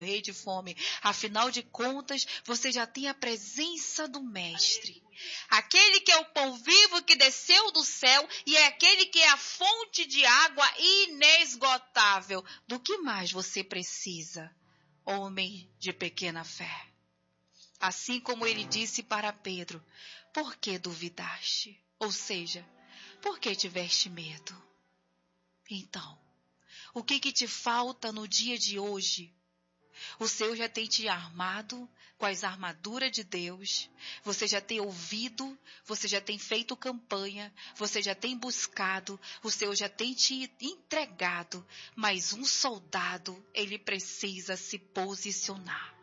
morrer de fome. Afinal de contas, você já tem a presença do Mestre. Aquele que é o pão vivo que desceu do céu e é aquele que é a fonte de água inesgotável. Do que mais você precisa, homem de pequena fé? Assim como ele disse para Pedro, por que duvidaste? Ou seja, por que tiveste medo? Então, o que te falta no dia de hoje? O Senhor já tem te armado com as armaduras de Deus. Você já tem ouvido, você já tem feito campanha, você já tem buscado, o Senhor já tem te entregado. Mas um soldado, ele precisa se posicionar.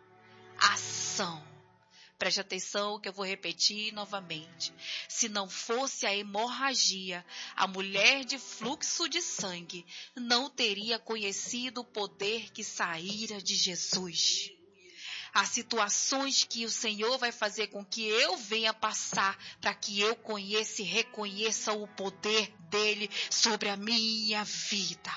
Ação. Preste atenção que eu vou repetir novamente. Se não fosse a hemorragia, a mulher de fluxo de sangue não teria conhecido o poder que saíra de Jesus. Há situações que o Senhor vai fazer com que eu venha passar para que eu conheça e reconheça o poder dele sobre a minha vida.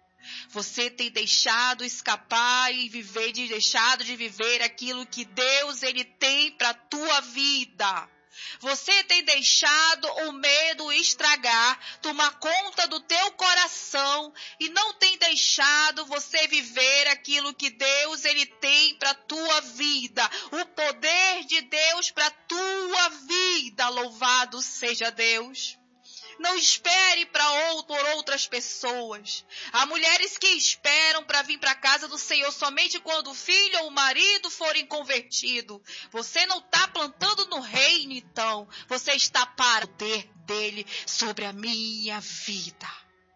Você tem deixado escapar e deixado de viver aquilo que Deus ele tem para a tua vida. Você tem deixado o medo estragar, tomar conta do teu coração e não tem deixado você viver aquilo que Deus ele tem para a tua vida. O poder de Deus para a tua vida. Louvado seja Deus. Não espere por outras pessoas. Há mulheres que esperam para vir para a casa do Senhor somente quando o filho ou o marido forem convertidos. Você não está plantando no reino, então. Você está para o poder dele sobre a minha vida.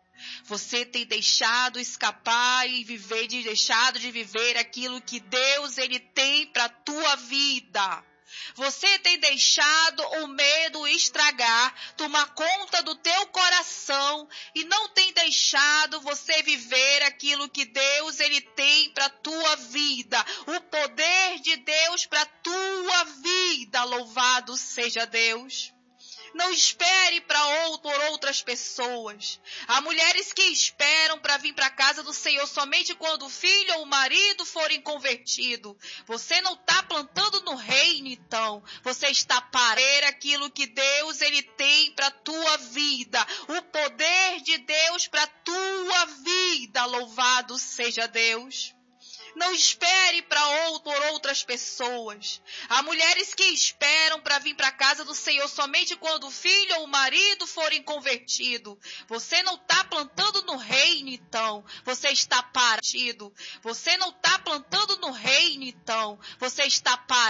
Você tem deixado escapar e deixado de viver aquilo que Deus ele tem para a tua vida. Você tem deixado o medo estragar, tomar conta do teu coração e não tem deixado você viver aquilo que Deus ele tem para a tua vida. O poder de Deus para a tua vida. Louvado seja Deus. Não espere por outras pessoas. Há mulheres que esperam para vir para a casa do Senhor somente quando o filho ou o marido forem convertidos. Você não está plantando no reino, então. Você está para aquilo que Deus ele tem para a tua vida. O poder de Deus para a tua vida. Louvado seja Deus. Não espere por outras pessoas. Há mulheres que esperam para vir para a casa do Senhor somente quando o filho ou o marido forem convertidos. Você não está plantando no reino, então. Você está partido. Você não está plantando no reino, então. Você está parado.